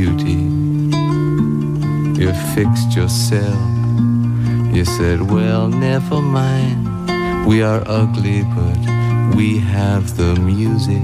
beauty. You fixed yourself. You said, well, never mind. We are ugly, but we have the music.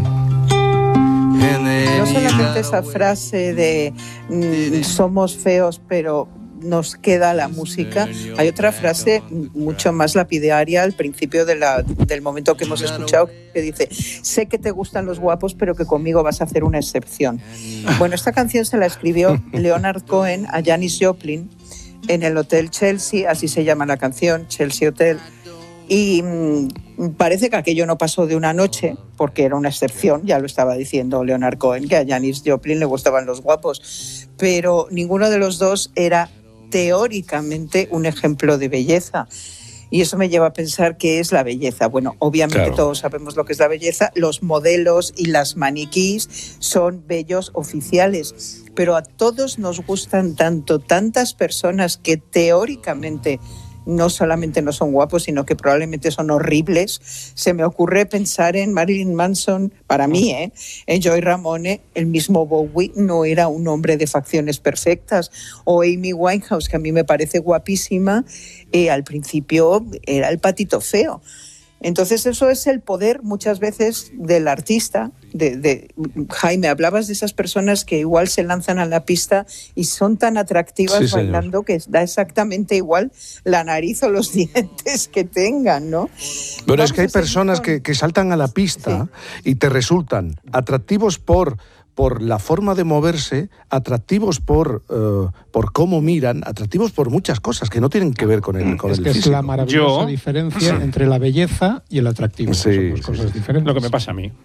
No solamente esa frase de somos feos, pero nos queda la música. Hay otra frase mucho más lapidaria al principio del momento que hemos escuchado, que dice: sé que te gustan los guapos, pero que conmigo vas a hacer una excepción. Bueno, esta canción se la escribió Leonard Cohen a Janis Joplin en el Hotel Chelsea, así se llama la canción, Chelsea Hotel. Y parece que aquello no pasó de una noche, porque era una excepción, ya lo estaba diciendo Leonard Cohen, que a Janis Joplin le gustaban los guapos, pero ninguno de los dos era teóricamente un ejemplo de belleza. Y eso me lleva a pensar qué es la belleza. Bueno, obviamente claro, todos sabemos lo que es la belleza. Los modelos y las maniquís son bellos oficiales, pero a todos nos gustan tantas personas que teóricamente no solamente no son guapos, sino que probablemente son horribles. Se me ocurre pensar en Marilyn Manson, para mí, en Joey Ramone. El mismo Bowie no era un hombre de facciones perfectas. O Amy Winehouse, que a mí me parece guapísima, al principio era el patito feo. Entonces eso es el poder muchas veces del artista. Jaime, hablabas de esas personas que igual se lanzan a la pista y son tan atractivas bailando que da exactamente igual la nariz o los dientes que tengan, ¿no? Pero es que hay personas que saltan a la pista y te resultan atractivos por la forma de moverse, atractivos por cómo miran, atractivos por muchas cosas que no tienen que ver con el físico. Es la maravillosa diferencia entre la belleza y el atractivo. Son dos cosas diferentes. Lo que me pasa a mí.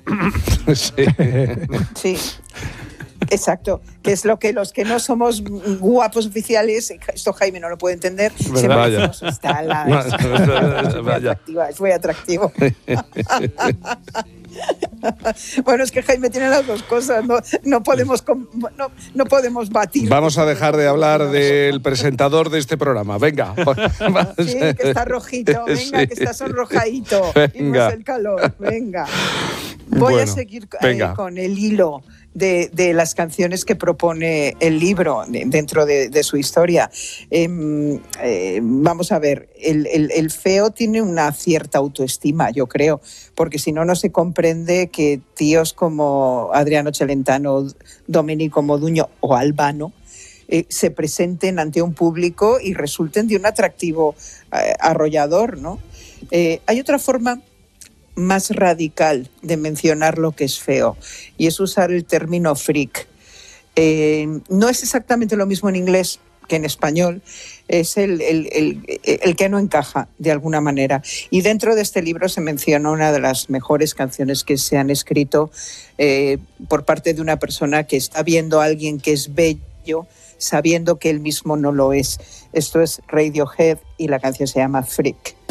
Sí. Exacto, que es lo que los que no somos guapos oficiales, esto Jaime no lo puede entender, es muy atractivo. Bueno, es que Jaime tiene las dos cosas, no podemos batir. Vamos a dejar de hablar del presentador de este programa, venga. Sí, que está rojito, venga, que está sonrojadito, y no es el calor, venga. Voy a seguir con el hilo de las canciones que propone el libro dentro de su historia. Vamos a ver, el feo tiene una cierta autoestima, yo creo, porque si no, no se comprende que tíos como Adriano Celentano, Domenico Modugno o Albano se presenten ante un público y resulten de un atractivo arrollador, ¿no? Hay otra forma más radical de mencionar lo que es feo, y es usar el término freak. No es exactamente lo mismo en inglés que en español, es el que no encaja de alguna manera. Y dentro de este libro se menciona una de las mejores canciones que se han escrito por parte de una persona que está viendo a alguien que es bello, sabiendo que él mismo no lo es. Esto es Radiohead y la canción se llama Freak.